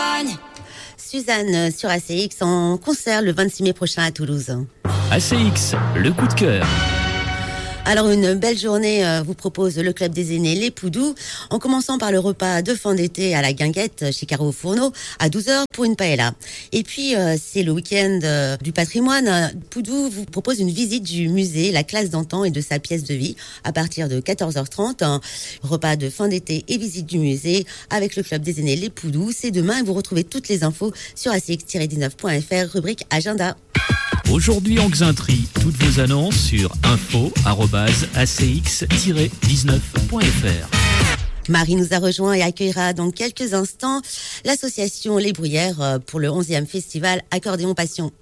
campagne. Suzanne sur ACX en concert le 26 mai prochain à Toulouse. ACX, le coup de cœur. Alors une belle journée vous propose le club des aînés Les Poudous, en commençant par le repas de fin d'été à la Guinguette chez Caro au Fourneau à 12h pour une paella. Et puis c'est le week-end du patrimoine. Poudou vous propose une visite du musée La Classe d'antan et de sa pièce de vie à partir de 14h30. Repas de fin d'été et visite du musée avec le club des aînés Les Poudous. C'est demain et vous retrouvez toutes les infos sur acx-19.fr, rubrique agenda. Aujourd'hui en Xainterie, toutes vos annonces sur info@acx-19.fr. Marie nous a rejoint et accueillera dans quelques instants l'association Les Bruyères pour le 11e festival Accordéon Passion.